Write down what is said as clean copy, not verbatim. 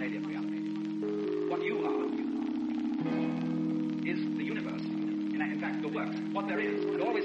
Canadian reality. What you are is the universe. In fact, the work. What there is, and always